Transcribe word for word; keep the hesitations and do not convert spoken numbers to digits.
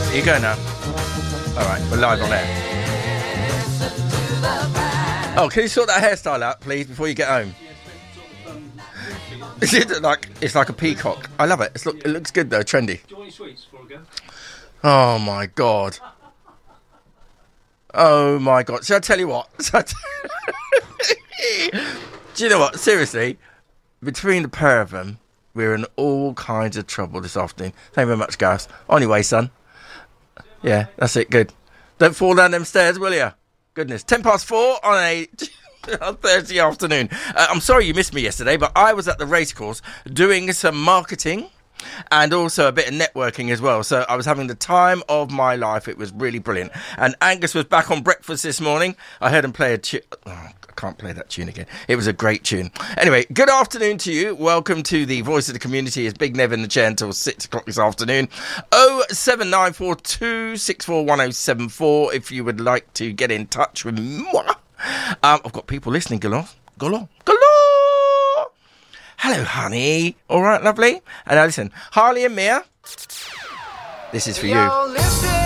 Are you going now? All right, we're live on air. Oh, can you sort that hairstyle out, please, before you get home? Is it like it's like a peacock? I love it. It's look, it looks good though, trendy. Do you want any sweets before we go? Oh my god. Oh my god. Shall I tell you what? Do you know what? Seriously, between the pair of them, we're in all kinds of trouble this afternoon. Thank you very much, Gareth. On your way, son. Yeah, that's it. Good. Don't fall down them stairs, will you? Goodness. Ten past four on a on Thursday afternoon. Uh, I'm sorry you missed me yesterday, but I was at the racecourse doing some marketing and also a bit of networking as well. So I was having the time of my life. It was really brilliant. And Angus was back on breakfast this morning. I heard him play a tune. Oh, I can't play that tune again. It was a great tune. Anyway, good afternoon to you. Welcome to the Voice of the Community. It's Big Nev in the chair until six o'clock this afternoon. oh seven nine four two six four one oh seven four if you would like to get in touch with me. Um, I've got people listening galore. Galore. Galore. Hello, honey. All right, lovely. And now listen, Harley and Mia, this is for you.